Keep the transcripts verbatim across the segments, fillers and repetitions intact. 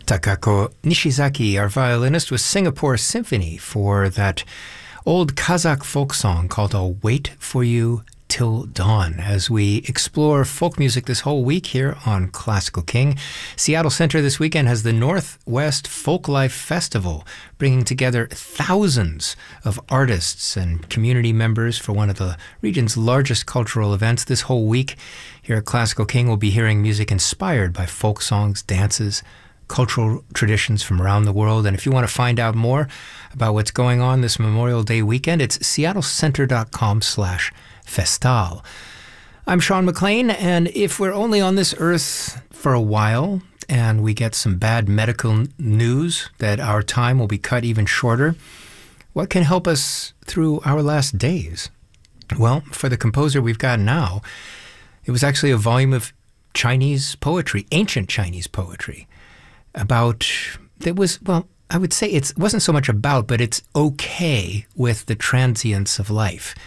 Takako Nishizaki, our violinist, with Singapore Symphony for that old Kazakh folk song called I'll Wait for You Till Dawn, as we explore folk music this whole week here on Classical King. Seattle Center this weekend has the Northwest Folklife Festival, bringing together thousands of artists and community members for one of the region's largest cultural events. This whole week here at Classical King, we'll be hearing music inspired by folk songs, dances, cultural traditions from around the world. And if you want to find out more about what's going on this Memorial Day weekend, it's seattlecenter.com slash Festal. I'm Sean McLean, and if we're only on this earth for a while and we get some bad medical news that our time will be cut even shorter, what can help us through our last days? Well, for the composer we've got now, it was actually a volume of Chinese poetry, ancient Chinese poetry, about, that was, well, I would say it wasn't so much about, but it's okay with the transience of life.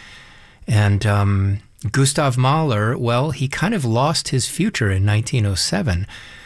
And um, Gustav Mahler, well, he kind of lost his future in nineteen oh seven.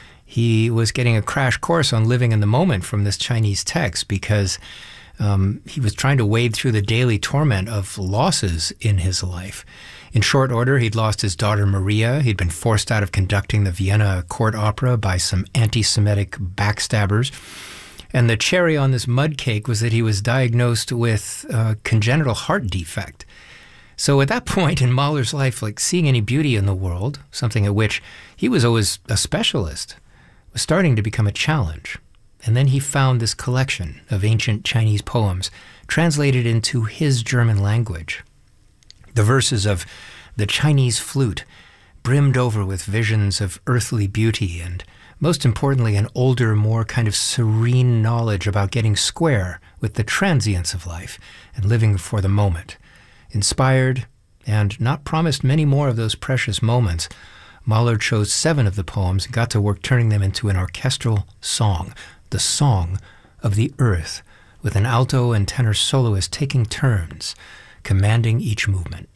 He was getting a crash course on living in the moment from this Chinese text because um, he was trying to wade through the daily torment of losses in his life. In short order, he'd lost his daughter Maria. He'd been forced out of conducting the Vienna court opera by some anti-Semitic backstabbers. And the cherry on this mud cake was that he was diagnosed with a congenital heart defect. So at that point in Mahler's life, like seeing any beauty in the world, something at which he was always a specialist, was starting to become a challenge. And then he found this collection of ancient Chinese poems translated into his German language. The verses of the Chinese flute brimmed over with visions of earthly beauty and, most importantly, an older, more kind of serene knowledge about getting square with the transience of life and living for the moment. Inspired and not promised many more of those precious moments, Mahler chose seven of the poems and got to work turning them into an orchestral song, the Song of the Earth, with an alto and tenor soloist taking turns, commanding each movement.